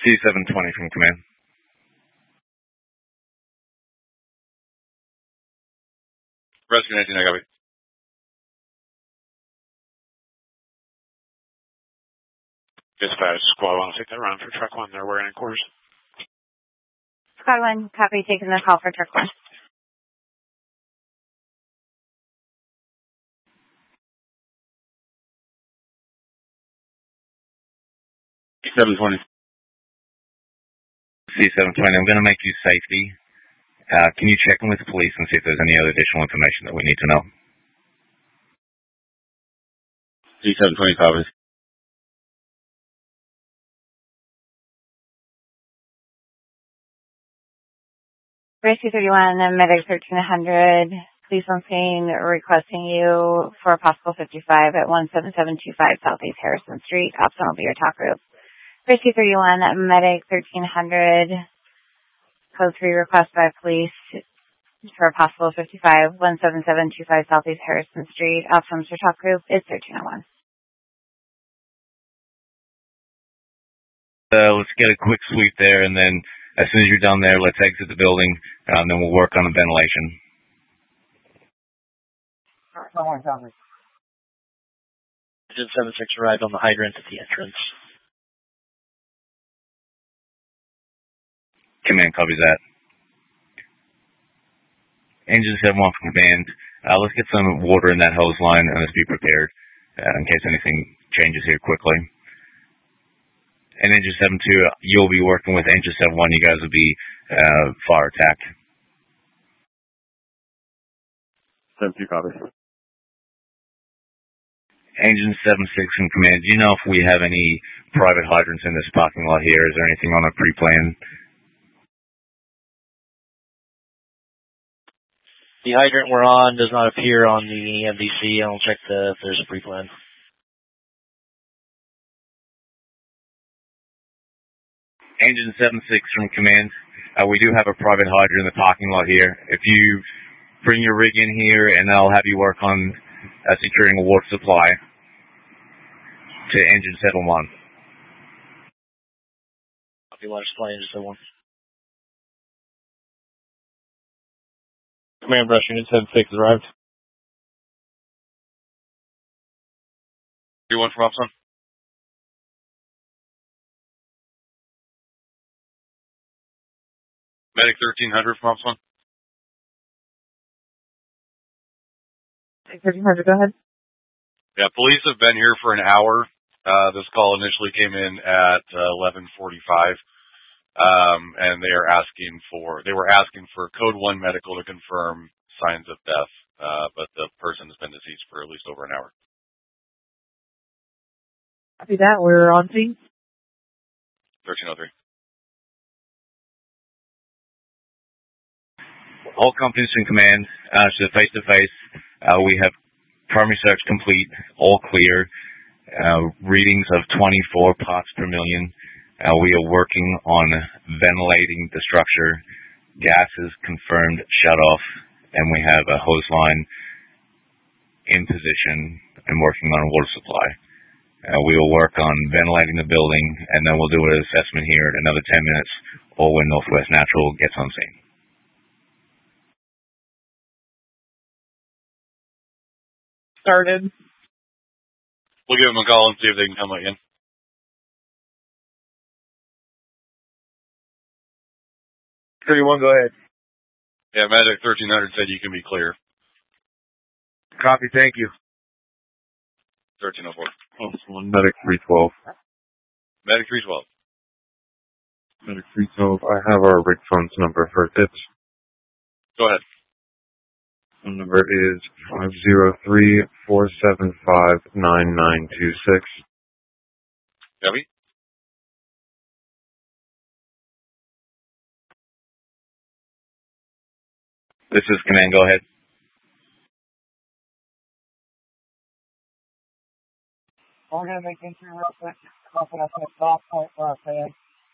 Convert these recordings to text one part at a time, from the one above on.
C720 from command. Rescue 19, I got it. Dispatch, Squad 1, take that round for Truck 1. They're wearing quarters. Squad 1, copy, taking the call for Truck 1. C720. C720, I'm going to make you safety. Can you check in with the police and see if there's any other additional information that we need to know? C720 copies. Rescue 31, Medic 1300, police on scene requesting you for a possible 55 at 17725 Southeast Harrison Street. Option will be your talk group. Rescue 31, Medic 1300, code 3 request by police for a possible 55, 17725 Southeast Harrison Street. Options for talk group is 1301. Let's get a quick sweep there, and then as soon as you're done there, let's exit the building, and then we'll work on the ventilation. Engine 76 arrived on the hydrant at the entrance. Command copies that. Engine 71 from command. Let's get some water in that hose line, and let's be prepared in case anything changes here quickly. And Engine 72, you'll be working with Engine 71. You guys will be fire attack. 72 copies. Engine 76 from command. Do you know if we have any private hydrants in this parking lot here? Is there anything on the pre-plan? The hydrant we're on does not appear on the MDC. I'll check if there's a pre-plan. Engine 76 from command. We do have a private hydrant in the parking lot here. If you bring your rig in here, and I'll have you work on securing a water supply to Engine 71. Copy, water supply, Engine 71. Command brush unit 76 arrived. 3-1 from Opson. Medic 1300 from Opson. 1300, go ahead. Yeah, police have been here for an hour. This call initially came in at 11:45, and they were asking for code 1 medical to confirm signs of death, but the person has been deceased for at least over an hour. Copy that. We're on scene. 1303. All companies in command, so face-to-face, we have primary search complete, all clear, readings of 24 parts per million. We are working on ventilating the structure. Gas is confirmed shut off, and we have a hose line in position and working on a water supply. We will work on ventilating the building, and then we'll do an assessment here in another 10 minutes, or when Northwest Natural gets on scene. Started. We'll give them a call and see if they can come again. One, go ahead. Yeah, Magic 1300 said you can be clear. Copy, thank you. 1304. Medic 312. Medic 312. Medic 312, I have our rig phone's number for this. Go ahead. The number is 503-475-9926. Debbie? This is command, go ahead. We're going to make entry real quick. Confidence at stop point for our fan.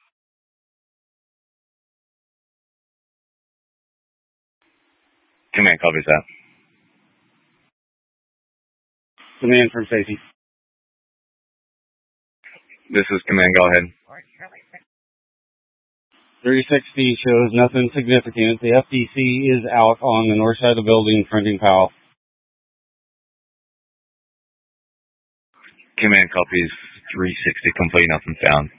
Command copies that. Command from safety. This is command, go ahead. 360 shows nothing significant. The FDC is out on the north side of the building fronting Powell. Command copies 360 complete, nothing found.